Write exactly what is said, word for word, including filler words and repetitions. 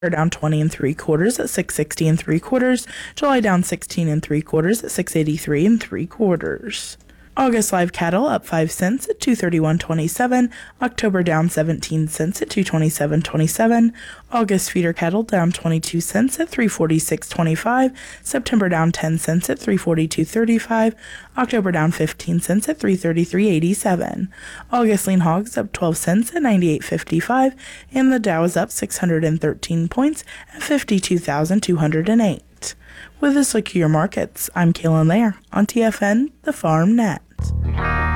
down twenty and three quarters at six sixty and three quarters. July down sixteen and three quarters at six eighty-three and three quarters. August live cattle up five cents at two thirty-one twenty-seven. October down seventeen cents at two twenty-seven twenty-seven. August feeder cattle down twenty-two cents at three forty-six twenty-five. September down ten cents at three forty-two thirty-five. October down fifteen cents at three thirty-three eighty-seven. August lean hogs up twelve cents at ninety-eight fifty-five, and the Dow is up six hundred thirteen points at fifty-two thousand two hundred eight. With this look at your markets, I'm Kaylin Lair on T F N, the Farm Net.